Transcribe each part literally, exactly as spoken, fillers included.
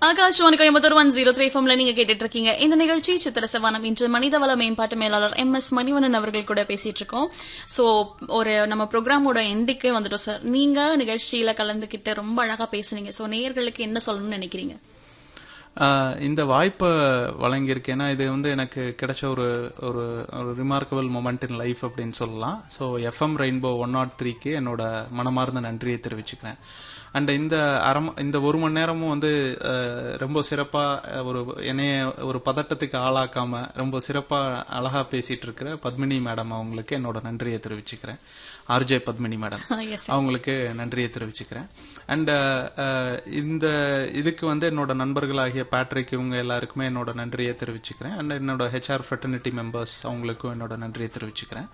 Akashvani Coimbatore one zero three ஃபம்ல நீங்க கேட்டுட்டு இருக்கீங்க. இந்த நிகழ்ச்சி சித்திர சவானம். இன்று மனிதவள மேம்பாட்டு மேலாளர் எம் எஸ் மணிவண்ணன் அவர்கள் கூட பேசிட்டு இருக்கோம். சோ ஒரு நம்ம ப்ரோக்ராமோட எண்டுக்கு வந்துட்டோம் சார். நீங்க நிகழ்ச்சியில கலந்துகிட்டு ரொம்ப அழகா பேசுனீங்க. சோ நேயர்களுக்கு என்ன சொல்லணும்னு நினைக்கிறீங்க? இந்த வாய்ப்பை வழங்கியிருக்கேன். ஏன்னா இது வந்து எனக்கு கிடைச்ச ஒரு ஒரு ரிமார்க்கபிள் மொமெண்ட் இன் லைஃப் அப்படின்னு சொல்லலாம். So FM rainbow one not த்ரீக்கு என்னோட மனமார்ந்த நன்றியை தெரிவிச்சுக்கிறேன். அண்ட் இந்த அரை இந்த ஒரு மணி நேரமும் வந்து ரொம்ப சிறப்பாக ஒரு என்னைய ஒரு பதட்டத்துக்கு ஆளாக்காம ரொம்ப சிறப்பாக அழகா பேசிட்டு இருக்கிற பத்மினி மேடம் அவங்களுக்கு என்னோட நன்றியை தெரிவிச்சுக்கிறேன். ஆர்ஜே பத்மினி மேடம் அவங்களுக்கு நன்றியை தெரிவிச்சுக்கிறேன். அண்ட் இந்த இதுக்கு வந்து என்னோட நண்பர்களாகிய பேட்ரிக் இவங்க எல்லாருக்குமே என்னோட நன்றியை தெரிவிச்சுக்கிறேன். அண்ட் என்னோட ஹெச்ஆர் ஃப்ரெட்டர்னிட்டி மெம்பர்ஸ் அவங்களுக்கும் என்னோட நன்றியை தெரிவிச்சுக்கிறேன்.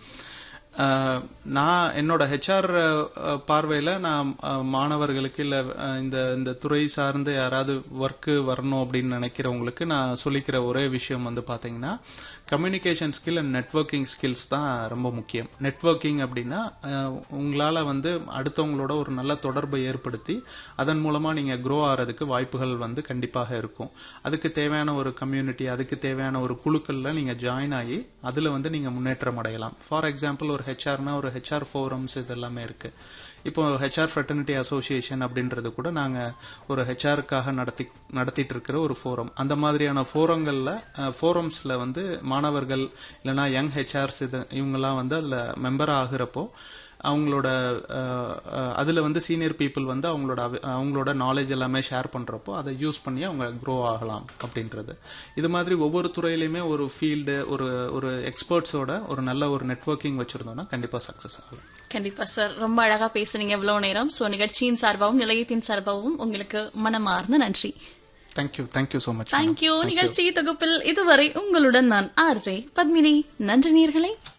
நான் என்னோட ஹெச்ஆர் பார்வையில் நான் மாணவர்களுக்கு இல்லை இந்த இந்த துறை சார்ந்து யாராவது ஒர்க்கு வரணும் அப்படின்னு நினைக்கிறவங்களுக்கு நான் சொல்லிக்கிற ஒரே விஷயம் வந்து பார்த்தீங்கன்னா communication skill and networking skills தான் ரொம்ப முக்கியம். நெட்வொர்க்கிங் அப்படின்னா உங்களால் வந்து அடுத்தவங்களோட ஒரு நல்ல தொடர்பை ஏற்படுத்தி அதன் மூலமாக நீங்கள் க்ரோ ஆகிறதுக்கு வாய்ப்புகள் வந்து கண்டிப்பாக இருக்கும். அதுக்கு தேவையான ஒரு கம்யூனிட்டி, அதுக்கு தேவையான ஒரு குழுக்களில் நீங்கள் ஜாயின் ஆகி அதில் வந்து நீங்கள் முன்னேற்றம் அடையலாம். ஃபார் எக்ஸாம்பிள் ஒரு ஹெச்ஆர்னா ஒரு ஹெச்ஆர் ஃபோரம்ஸ் இது எல்லாமே இருக்கு. இப்போ ஹெச்ஆர் ஃப்ரெட்டர்னிட்டி அசோசியேஷன் அப்படின்றது கூட நாங்கள் ஒரு ஹெச்ஆருக்காக நடத்தி நடத்திட்டு இருக்கிற ஒரு ஃபோரம். அந்த மாதிரியான ஃபோரங்களில் ஃபோரம்ஸில் வந்து மாணவர்கள் இல்லைனா யங் ஹெச்ஆர்ஸ் இது இவங்கெல்லாம் வந்து அதில் மெம்பர் ஆகிறப்போ அவங்களோட அதில் வந்து சீனியர் பீப்புள் வந்து அவங்களோட அவங்களோட நாலேஜ் எல்லாமே ஷேர் பண்ணுறப்போ அதை யூஸ் பண்ணி அவங்க க்ரோ ஆகலாம் அப்படின்றது. இது மாதிரி ஒவ்வொரு துறையிலையுமே ஒரு ஃபீல்டு ஒரு ஒரு எக்ஸ்பர்ட்ஸோட ஒரு நல்ல ஒரு நெட்வொர்க்கிங் வச்சுருந்தோம்னா கண்டிப்பாக சக்ஸஸ் ஆகும். கண்டிப்பா சார், ரொம்ப அழகா பேசுனீங்க இவ்வளவு நேரம். ஸோ நிகழ்ச்சியின் சார்பாகவும் நிலையத்தின் சார்பாகவும் உங்களுக்கு மனமார்ந்த நன்றி. Thank you thank you so much. Thank you. நிகழ்ச்சி தொகுப்பில் இதுவரை உங்களுடன் நான் ஆர்ஜே பத்மினி. நன்றி நேயர்களே.